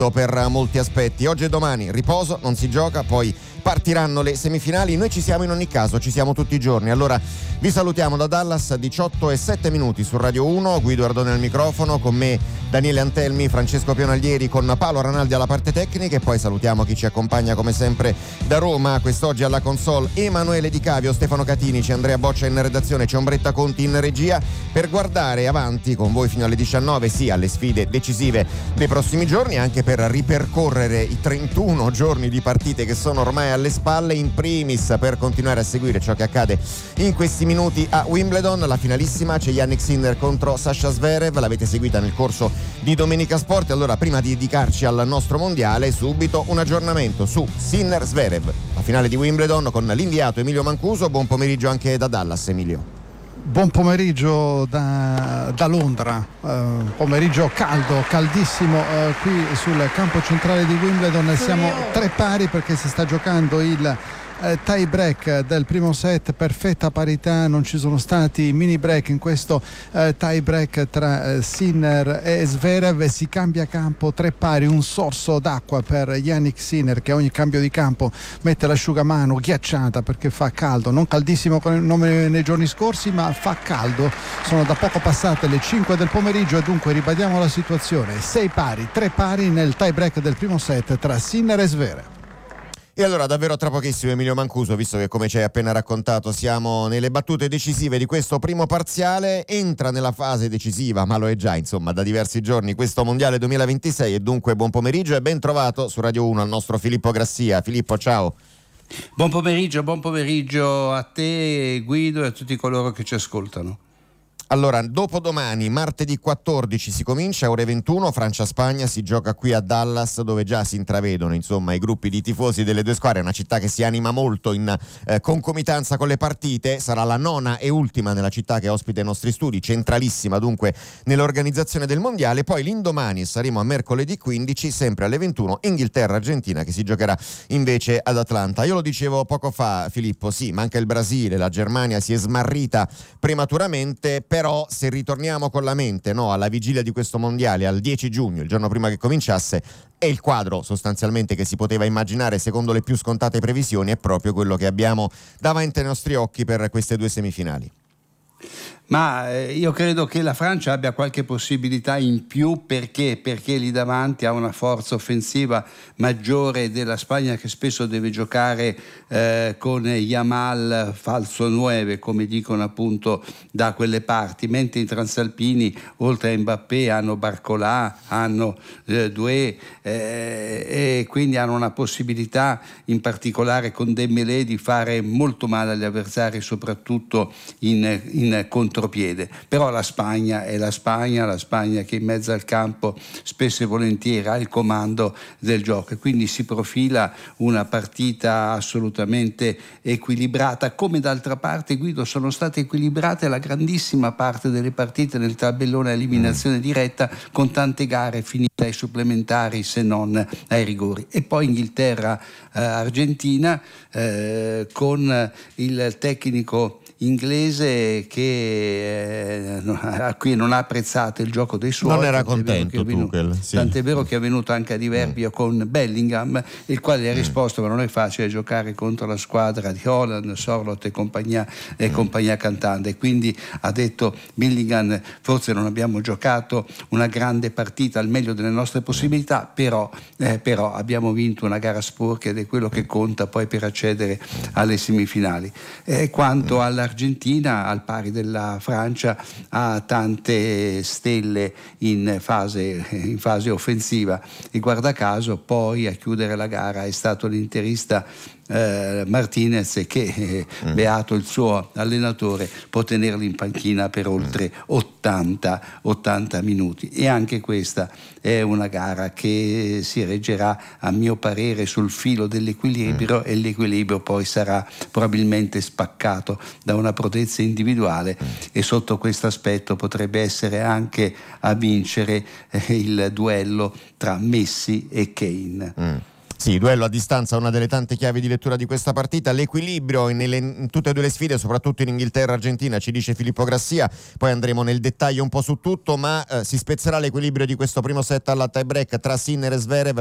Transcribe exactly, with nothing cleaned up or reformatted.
per molti aspetti. Oggi e domani riposo, non si gioca, poi partiranno le semifinali. Noi ci siamo in ogni caso, ci siamo tutti i giorni. Allora vi salutiamo da Dallas, diciotto e sette minuti su Radio uno, Guido Ardone al microfono, con me Daniele Antelmi, Francesco Pionaglieri, con Paolo Ranaldi alla parte tecnica, e poi salutiamo chi ci accompagna come sempre da Roma, quest'oggi alla console Emanuele Di Cavio, Stefano Catinici, Andrea Boccia in redazione, c'è Ombretta Conti in regia, per guardare avanti con voi fino alle diciannove, sì, alle sfide decisive dei prossimi giorni, anche per ripercorrere i trentuno giorni di partite che sono ormai alle spalle, in primis per continuare a seguire ciò che accade in questi minuti a Wimbledon. La finalissima, c'è Jannik Sinner contro Sasha Zverev, l'avete seguita nel corso di Domenica Sport. Allora, prima di dedicarci al nostro mondiale, subito un aggiornamento su Sinner Zverev, la finale di Wimbledon, con l'inviato Emilio Mancuso. Buon pomeriggio anche da Dallas, Emilio. Buon pomeriggio da, da Londra, uh, pomeriggio caldo, caldissimo uh, qui sul campo centrale di Wimbledon. Siamo tre pari perché si sta giocando il uh, tie break del primo set, perfetta parità, non ci sono stati mini break in questo uh, tie break tra uh, Sinner e Zverev. Si cambia campo, tre pari, un sorso d'acqua per Jannik Sinner, che a ogni cambio di campo mette l'asciugamano ghiacciata perché fa caldo, non caldissimo come nei giorni scorsi, ma fa caldo. Sono da poco passate le cinque del pomeriggio e dunque ribadiamo la situazione: sei pari, tre pari nel tie break del primo set tra Sinner e Zverev. E allora davvero tra pochissimo Emilio Mancuso, visto che come ci hai appena raccontato siamo nelle battute decisive di questo primo parziale, entra nella fase decisiva, ma lo è già insomma da diversi giorni, questo mondiale duemilaventisei, e dunque buon pomeriggio e ben trovato su Radio uno al nostro Filippo Grassia. Filippo, ciao. Buon pomeriggio, buon pomeriggio a te Guido e a tutti coloro che ci ascoltano. Allora, dopodomani, martedì quattordici, si comincia, ore ventuno, Francia-Spagna, si gioca qui a Dallas, dove già si intravedono insomma i gruppi di tifosi delle due squadre. È una città che si anima molto in eh, concomitanza con le partite. Sarà la nona e ultima nella città che ospita i nostri studi, centralissima dunque nell'organizzazione del mondiale. Poi l'indomani saremo a mercoledì quindici, sempre alle ventuno, Inghilterra-Argentina, che si giocherà invece ad Atlanta. Io lo dicevo poco fa, Filippo, sì, manca il Brasile, la Germania si è smarrita prematuramente, per Però se ritorniamo con la mente, no, alla vigilia di questo mondiale, al dieci giugno, il giorno prima che cominciasse, è il quadro sostanzialmente che si poteva immaginare secondo le più scontate previsioni, è proprio quello che abbiamo davanti ai nostri occhi per queste due semifinali. Ma eh, io credo che la Francia abbia qualche possibilità in più, perché? Perché lì davanti ha una forza offensiva maggiore della Spagna, che spesso deve giocare eh, con Yamal falso nove, come dicono appunto da quelle parti, mentre i transalpini oltre a Mbappé hanno Barcola, hanno eh, Doué eh, e quindi hanno una possibilità in particolare con Dembélé di fare molto male agli avversari, soprattutto in, in contropiede. Però la Spagna è la Spagna, la Spagna che in mezzo al campo spesso e volentieri ha il comando del gioco, e quindi si profila una partita assolutamente equilibrata, come d'altra parte, Guido, sono state equilibrate la grandissima parte delle partite nel tabellone a eliminazione diretta, con tante gare finite ai supplementari se non ai rigori. E poi Inghilterra eh, Argentina eh, con il tecnico inglese che eh, a cui non ha apprezzato il gioco dei suoi, non era contento Tuchel, sì. Tant'è vero che è venuto anche a diverbio mm. con Bellingham, il quale gli ha risposto mm. ma non è facile giocare contro la squadra di Holland, Sorloth e compagnia, e mm. compagnia cantante, e quindi ha detto Bellingham, forse non abbiamo giocato una grande partita al meglio delle nostre possibilità, però, eh, però abbiamo vinto una gara sporca ed è quello che conta poi per accedere alle semifinali. Eh, quanto mm. alla Argentina, al pari della Francia, ha tante stelle in fase, in fase offensiva, e guarda caso poi a chiudere la gara è stato l'interista eh, Martinez, che eh, mm. beato il suo allenatore, può tenerli in panchina per oltre ottanta minuti. E anche questa è una gara che si reggerà a mio parere sul filo dell'equilibrio mm. e l'equilibrio poi sarà probabilmente spaccato da una prodezza individuale, mm. e sotto questo aspetto potrebbe essere anche a vincere eh, il duello tra Messi e Kane. Mm. Sì, duello a distanza, una delle tante chiavi di lettura di questa partita. L'equilibrio nelle, in tutte e due le sfide, soprattutto in Inghilterra e Argentina, ci dice Filippo Grassia. Poi andremo nel dettaglio un po' su tutto, ma eh, si spezzerà l'equilibrio di questo primo set alla tie break tra Sinner e Zverev.